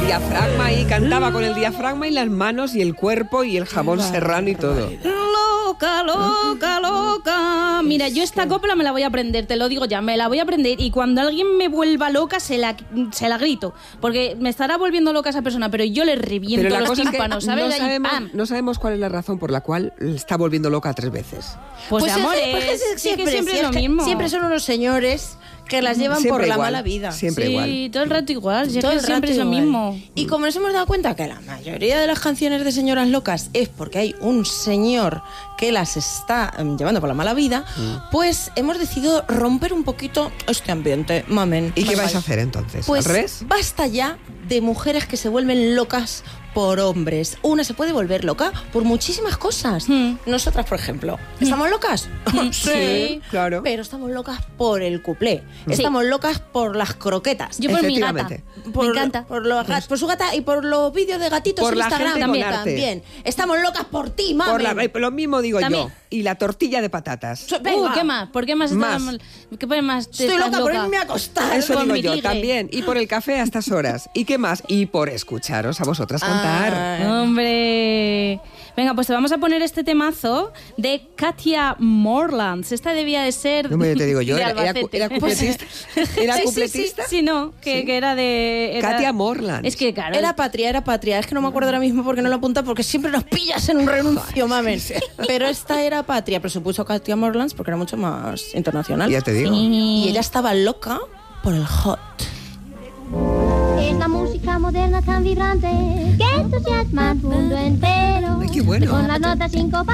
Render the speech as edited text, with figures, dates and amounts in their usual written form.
diafragma y cantaba con el diafragma y las manos y el cuerpo y el jamón serrano y todo. Loca, loca, loca. Mira, yo esta copla me la voy a aprender, te lo digo ya, me la voy a aprender. Y cuando alguien me vuelva loca, se la grito. Porque me estará volviendo loca esa persona, pero yo le reviento Pero la los cosa tímpanos, es que ¿sabes? no sabemos cuál es la razón por la cual le está volviendo loca 3 veces. Pues de amor, siempre es lo mismo. Siempre son unos señores que las llevan Siempre por la igual, mala vida. Siempre igual. Sí, todo el rato igual. Si es Todo que el siempre es rato lo igual. mismo. Y como nos hemos dado cuenta que la mayoría de las canciones de señoras locas es porque hay un señor que las está llevando por la mala vida, pues hemos decidido romper un poquito este ambiente, mamen. ¿Y qué vais a hacer entonces? Pues ¿Al revés? basta ya de mujeres que se vuelven locas por hombres. Una se puede volver loca por muchísimas cosas. Nosotras, por ejemplo, ¿estamos locas? Sí, claro. Pero estamos locas por el cuplé. Sí. Estamos locas por las croquetas. Yo por mi gata. Efectivamente. Me encanta. Por su gata y por los vídeos de gatitos Por en la Instagram gente con también. arte. También. Estamos locas por ti, mami. Lo mismo digo También. yo. Y la tortilla de patatas. Venga. ¿Qué más? ¿Por qué más? Más. ¿Qué más? Estoy loca por irme a acostar. Eso con digo mi yo ligue. también. Y por el café a estas horas. ¿Y qué más? Y por escucharos a vosotras cantar. ¡Hombre! Venga, pues te vamos a poner este temazo de Katia Morlands. Esta debía de ser... No me te digo yo, de era Albacete. cupletista. ¿Era Sí, cupletista? Sí, no, que era de... Katia Morlands. Es que, claro... Era patria. Es que no me acuerdo ahora mismo porque no lo apunta, porque siempre nos pillas en un renuncio, mamen. Pero esta era patria, pero se puso Katia Morlands porque era mucho más internacional. Ya te digo. Y ella estaba loca por el hot. Es la música moderna tan vibrante que entusiasma al mundo entero. Ay, qué bueno. Con las notas sincopadas